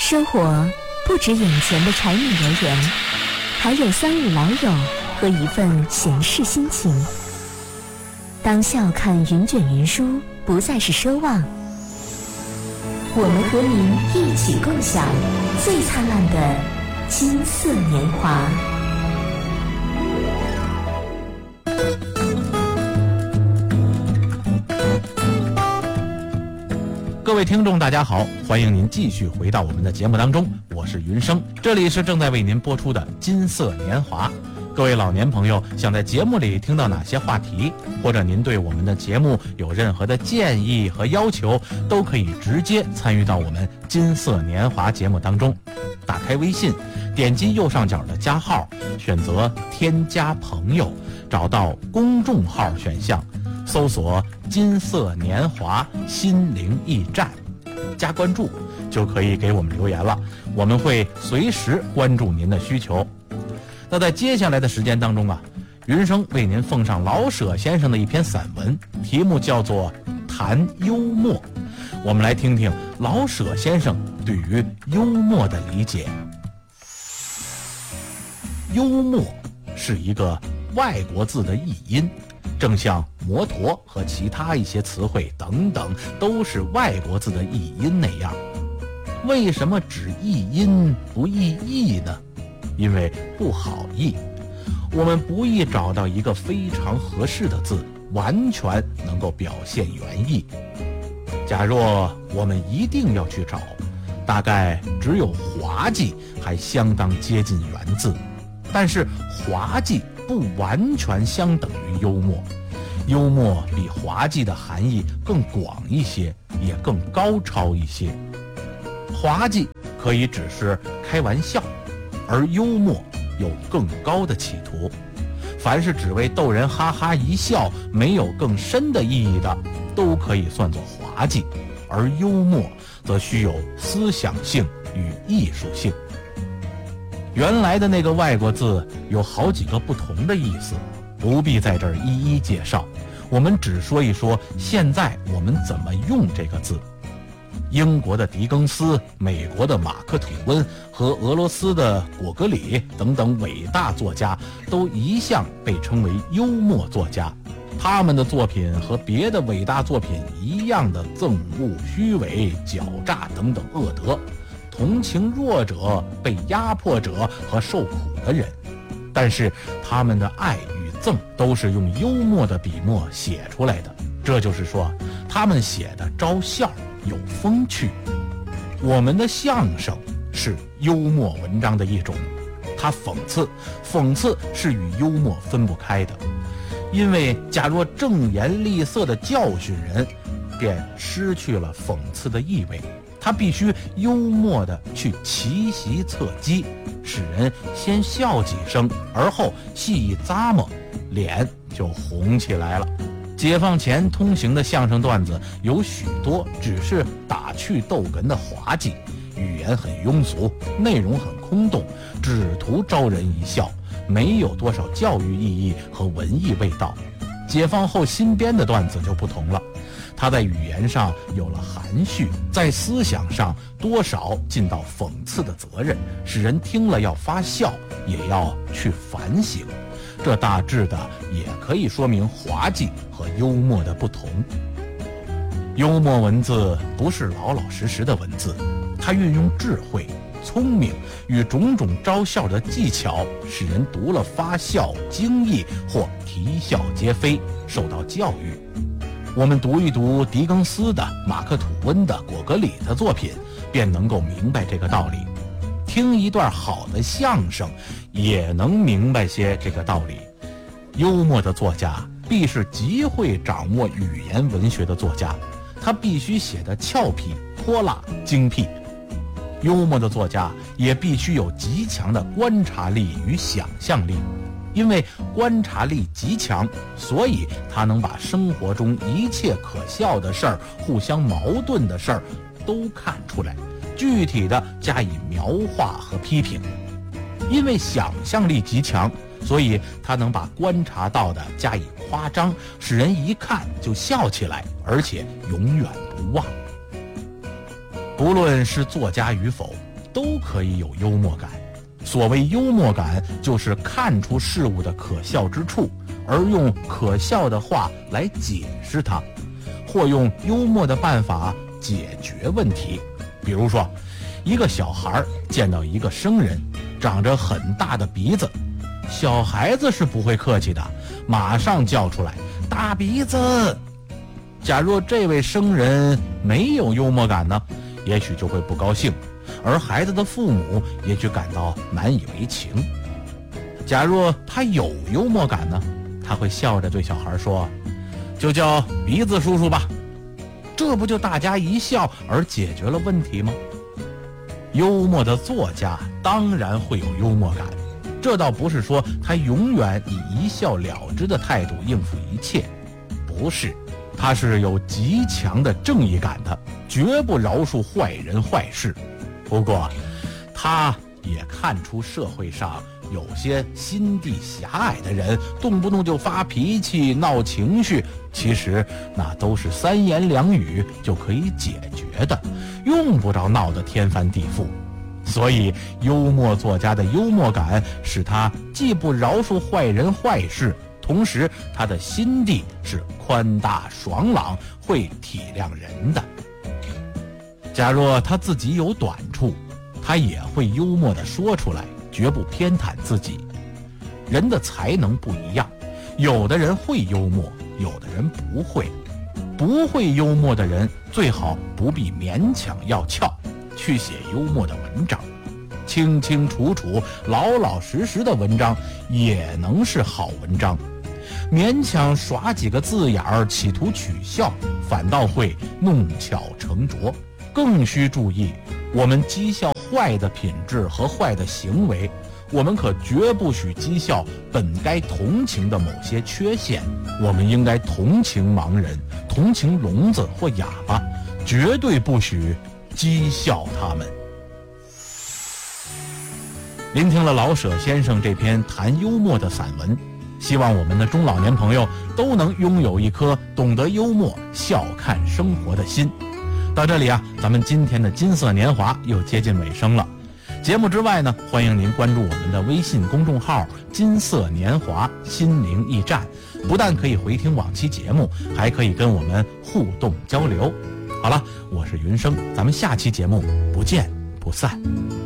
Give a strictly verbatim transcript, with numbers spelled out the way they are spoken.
生活不止眼前的柴米油盐，还有三五老友和一份闲适心情。当笑看云卷云舒不再是奢望，我们和您一起共享最灿烂的金色年华。 各位听众大家好，欢迎您继续回到我们的节目当中，我是云生，这里是正在为您播出的金色年华。各位老年朋友，想在节目里听到哪些话题，或者您对我们的节目有任何的建议和要求，都可以直接参与到我们金色年华节目当中。打开微信，点击右上角的加号，选择添加朋友，找到公众号选项，搜索金色年华心灵驿站，加关注就可以给我们留言了，我们会随时关注您的需求。那在接下来的时间当中啊，云生为您奉上老舍先生的一篇散文，题目叫做《谈幽默》。我们来听听老舍先生对于幽默的理解。幽默是一个外国字的译音，正像摩托和其他一些词汇等等都是外国字的译音那样。为什么只译音不译义呢？因为不好译，我们不易找到一个非常合适的字，完全能够表现原意。假若我们一定要去找，大概只有滑稽还相当接近原字，但是滑稽不完全相等于幽默，幽默比滑稽的含义更广一些，也更高超一些。滑稽可以只是开玩笑，而幽默有更高的企图。凡是只为逗人哈哈一笑，没有更深的意义的，都可以算作滑稽，而幽默则需有思想性与艺术性。原来的那个外国字有好几个不同的意思，不必在这儿一一介绍，我们只说一说现在我们怎么用这个字。英国的狄更斯、美国的马克吐温和俄罗斯的果戈里等等伟大作家都一向被称为幽默作家，他们的作品和别的伟大作品一样的憎恶、虚伪、狡诈等等恶德，同情弱者、被压迫者和受苦的人，但是他们的爱与憎都是用幽默的笔墨写出来的，这就是说他们写的招笑，有风趣。我们的相声是幽默文章的一种，它讽刺，讽刺是与幽默分不开的。因为假若正言厉色的教训人，便失去了讽刺的意味，他必须幽默的去奇袭侧击，使人先笑几声，而后细一咂摸，脸就红起来了。解放前通行的相声段子有许多只是打趣逗哏的滑稽，语言很庸俗，内容很空洞，只图招人一笑，没有多少教育意义和文艺味道。解放后新编的段子就不同了，他在语言上有了含蓄，在思想上多少尽到讽刺的责任，使人听了要发笑，也要去反省。这大致的也可以说明滑稽和幽默的不同。幽默文字不是老老实实的文字，它运用智慧、聪明与种种招笑的技巧，使人读了发笑、惊异或啼笑皆非，受到教育。我们读一读狄更斯的、马克吐温的、果戈里的作品，便能够明白这个道理。听一段好的相声，也能明白些这个道理。幽默的作家必是极会掌握语言文学的作家，他必须写得俏皮、泼辣、精辟。幽默的作家也必须有极强的观察力与想象力，因为观察力极强，所以他能把生活中一切可笑的事儿、互相矛盾的事儿都看出来，具体的加以描画和批评。因为想象力极强，所以他能把观察到的加以夸张，使人一看就笑起来，而且永远不忘。不论是作家与否， 都可以有幽默感。所谓幽默感，就是看出事物的可笑之处，而用可笑的话来解释它，或用幽默的办法解决问题。比如说，一个小孩见到一个生人，长着很大的鼻子，小孩子是不会客气的，马上叫出来大鼻子。假若这位生人没有幽默感呢，也许就会不高兴，而孩子的父母也许感到难以为情。假若他有幽默感呢，他会笑着对小孩说，就叫鼻子叔叔吧。这不就大家一笑而解决了问题吗？幽默的作家当然会有幽默感，这倒不是说他永远以一笑了之的态度应付一切，不是，他是有极强的正义感的，绝不饶恕坏人坏事。不过他也看出社会上有些心地狭隘的人，动不动就发脾气闹情绪，其实那都是三言两语就可以解决的，用不着闹得天翻地覆。所以幽默作家的幽默感使他既不饶恕坏人坏事，同时他的心地是宽大爽朗，会体谅人的。假若他自己有短处，他也会幽默地说出来，绝不偏袒自己。人的才能不一样，有的人会幽默，有的人不会。不会幽默的人最好不必勉强要俏，去写幽默的文章。清清楚楚老老实实的文章也能是好文章，勉强耍几个字眼儿企图取笑，反倒会弄巧成拙。更需注意，我们讥笑坏的品质和坏的行为，我们可绝不许讥笑本该同情的某些缺陷。我们应该同情盲人，同情聋子或哑巴，绝对不许讥笑他们。聆听了老舍先生这篇谈幽默的散文，希望我们的中老年朋友都能拥有一颗懂得幽默、笑看生活的心。到这里啊，咱们今天的金色年华又接近尾声了。节目之外呢，欢迎您关注我们的微信公众号金色年华心灵驿站，不但可以回听往期节目，还可以跟我们互动交流。好了，我是云生，咱们下期节目不见不散。